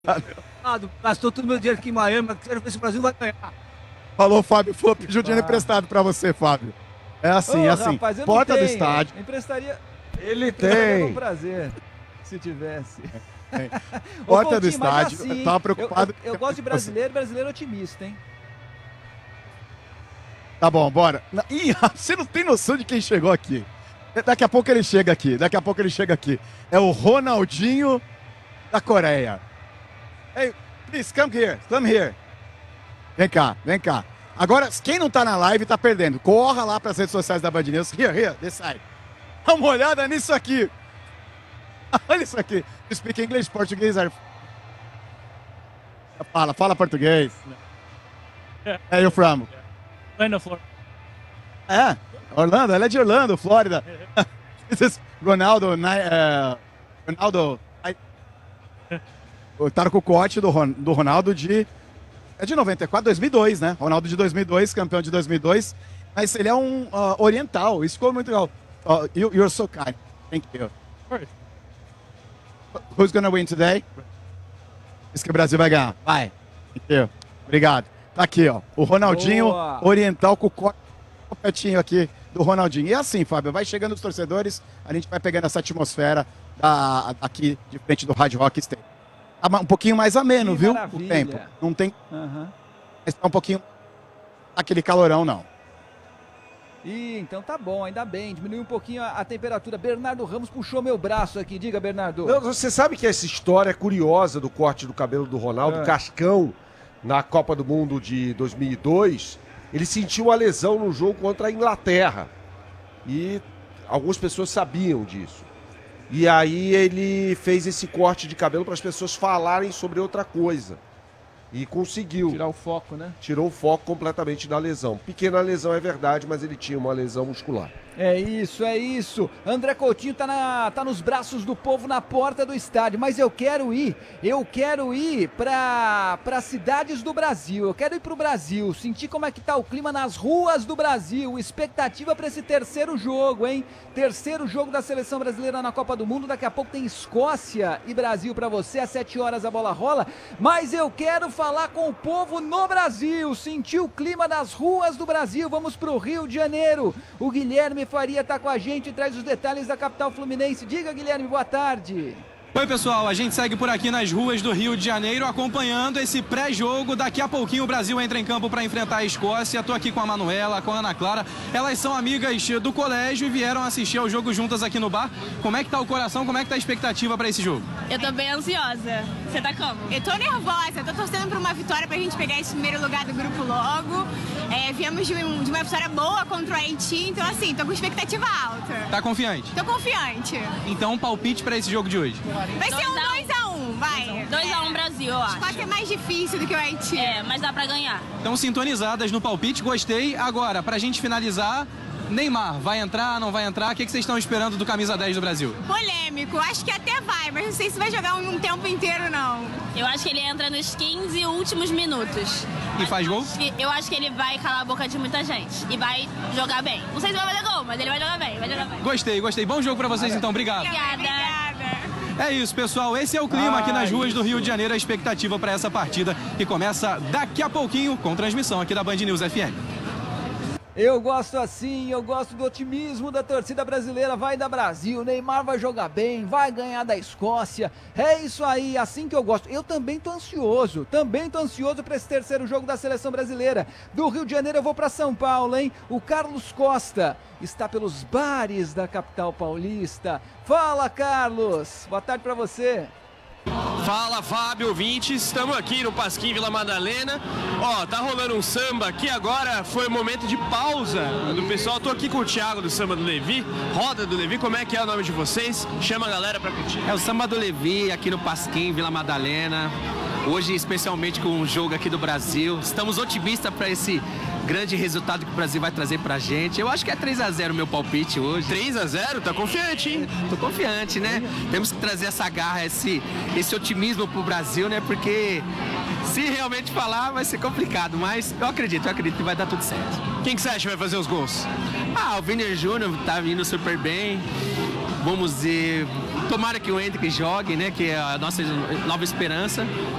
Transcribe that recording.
Gastou todo o meu dinheiro aqui em Miami, mas quero ver se o Brasil vai ganhar. Falou, Fábio. Pediu dinheiro emprestado pra você, Fábio. É assim, é assim. Rapaz, eu Porta não do tenho. estádio. Emprestaria. Ele Com tem. prazer, se tivesse. Porta Ô, do Coutinho, mas estádio. assim, Eu tava preocupado. Eu gosto de brasileiro otimista, hein? Tá bom, bora. Ih, você não tem noção de quem chegou aqui. Daqui a pouco ele chega aqui. Daqui a pouco ele chega aqui. É o Ronaldinho da Coreia. Hey, please, come here. Come here. Vem cá, vem cá. Agora, quem não tá na live tá perdendo. Corra lá pras redes sociais da Band News. Here, this side. Dá uma olhada nisso aqui. Olha isso aqui. You speak English, português? Fala português. Where you from? Orlando, Florida. É, Orlando, ela é de Orlando, Flórida. This is Ronaldo. Ronaldo. Tá com o corte do Ronaldo é de 94, 2002, né? Ronaldo de 2002, campeão de 2002. Mas ele é um oriental. Isso ficou muito legal. You're so kind. Thank you. Who's gonna win today? Diz que o Brasil vai ganhar. Vai. Thank you. Obrigado. Tá aqui, ó. O Ronaldinho Boa. oriental com o corte completinho aqui do Ronaldinho. E assim, Fábio, vai chegando os torcedores, a gente vai pegando essa atmosfera aqui de frente do Hard Rock Stadium. Tá um pouquinho mais ameno, Que viu? maravilha. O tempo. Não tem. Aham. Mas tá um pouquinho. Aquele calorão, não. Ih, então tá bom, ainda bem. Diminuiu um pouquinho a temperatura. Bernardo Ramos puxou meu braço aqui. Diga, Bernardo. Não, você sabe que essa história curiosa do corte do cabelo do Ronaldo, Cascão, na Copa do Mundo de 2002, ele sentiu uma lesão no jogo contra a Inglaterra. E algumas pessoas sabiam disso. E aí ele fez esse corte de cabelo para as pessoas falarem sobre outra coisa. E conseguiu. Tirar o foco, né? Tirou o foco completamente da lesão. Pequena lesão é verdade, mas ele tinha uma lesão muscular. É isso, é isso. André Coutinho tá nos braços do povo na porta do estádio, mas eu quero ir para cidades do Brasil, eu quero ir pro Brasil, sentir como é que tá o clima nas ruas do Brasil, expectativa para esse terceiro jogo, hein? Terceiro jogo da seleção brasileira na Copa do Mundo, daqui a pouco tem Escócia e Brasil para você, às 7 horas a bola rola, mas eu quero falar com o povo no Brasil, sentir o clima das ruas do Brasil, vamos pro Rio de Janeiro, o Guilherme Faria tá com a gente e traz os detalhes da capital fluminense. Diga, Guilherme, boa tarde. Oi, pessoal, a gente segue por aqui nas ruas do Rio de Janeiro acompanhando esse pré-jogo. Daqui a pouquinho o Brasil entra em campo para enfrentar a Escócia. Tô aqui com a Manuela, com a Ana Clara. Elas são amigas do colégio e vieram assistir ao jogo juntas aqui no bar. Como é que tá o coração? Como é que tá a expectativa para esse jogo? Eu tô bem ansiosa. Você tá como? Eu tô nervosa, tô torcendo por uma vitória pra gente pegar esse primeiro lugar do grupo logo. Viemos de uma vitória boa contra o Haiti, então assim, tô com expectativa alta. Tá confiante? Tô confiante. Então, um palpite para esse jogo de hoje. Vai ser um 2-1, vai. 2-1 Brasil, eu acho. Pode ser mais difícil do que o Haiti. Mas dá pra ganhar. Estão sintonizadas no palpite, gostei. Agora, pra gente finalizar, Neymar, vai entrar, não vai entrar? O que vocês estão esperando do camisa 10 do Brasil? Polêmico, acho que até vai, mas não sei se vai jogar um tempo inteiro, não. Eu acho que ele entra nos 15 últimos minutos. E faz gol? Eu acho que ele vai calar a boca de muita gente e vai jogar bem. Não sei se vai fazer gol, mas ele vai jogar bem, Gostei. Bom jogo pra vocês, então. Obrigado. Obrigada. É isso, pessoal. Esse é o clima aqui nas ruas do Rio de Janeiro. A expectativa para essa partida que começa daqui a pouquinho com transmissão aqui da Band News FM. Eu gosto assim, eu gosto do otimismo da torcida brasileira, vai dar Brasil, Neymar vai jogar bem, vai ganhar da Escócia, é isso aí, assim que eu gosto. Eu também tô ansioso para esse terceiro jogo da seleção brasileira. Do Rio de Janeiro eu vou para São Paulo, hein? O Carlos Costa está pelos bares da capital paulista. Fala, Carlos, boa tarde para você. Fala, Fábio, ouvintes, estamos aqui no Pasquim Vila Madalena. Ó, tá rolando um samba aqui agora, foi um momento de pausa do pessoal. Tô aqui com o Thiago do Samba do Levi, Roda do Levi, como é que é o nome de vocês? Chama a galera pra curtir. É o Samba do Levi aqui no Pasquim Vila Madalena. Hoje, especialmente com o jogo aqui do Brasil. Estamos otimistas para esse grande resultado que o Brasil vai trazer pra gente. Eu acho que é 3-0 o meu palpite hoje. 3-0? Tá confiante, hein? Tô confiante, né? Temos que trazer essa garra, esse otimismo pro Brasil, né? Porque se realmente falar vai ser complicado, mas eu acredito que vai dar tudo certo. Quem que você acha que vai fazer os gols? O Vini Júnior tá vindo super bem. Vamos ver, Tomara que o Hendrick jogue, né? Que é a nossa nova esperança.